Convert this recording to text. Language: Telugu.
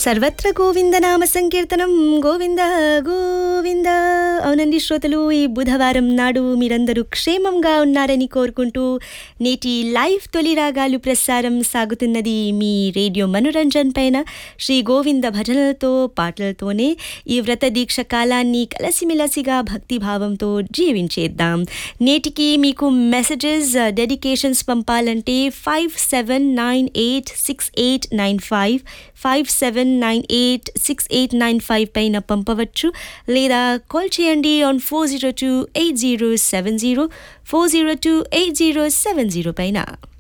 సర్వత్ర గోవిందనామ సంకీర్తనం గోవింద గోవింద. అవునండి శ్రోతలు, ఈ బుధవారం నాడు మీరందరూ క్షేమంగా ఉన్నారని కోరుకుంటూ నేటి లైవ్ తొలి రాగాలు ప్రసారం సాగుతున్నది మీ రేడియో మనోరంజన్ పైన. శ్రీ గోవింద భజనలతో పాటలతోనే ఈ వ్రత దీక్ష కాలాన్ని కలసిమిలసిగా భక్తిభావంతో జీవించేద్దాం. నేటికి మీకు మెసేజెస్ డెడికేషన్స్ పంపాలంటే 57986895 57986895 పైన పంపవచ్చు, లేదా కాల్ చేయండి ఆన్ 4028070 4028070 పైన.